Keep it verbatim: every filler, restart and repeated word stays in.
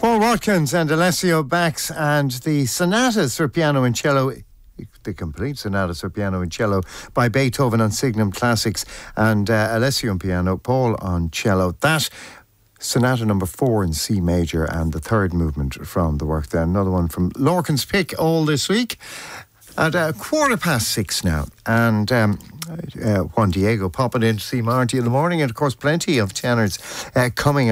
Paul Watkins and Alessio Bax and the sonatas for piano and cello, the complete sonatas for piano and cello by Beethoven on Signum Classics, and uh, Alessio on piano, Paul on cello. That sonata number four in C major, and the third movement from the work there. Another one from Lorcan's Pick all this week. At a quarter past six now, and um, uh, Juan Diego popping in to see Marty in the morning, and of course plenty of tenors uh, coming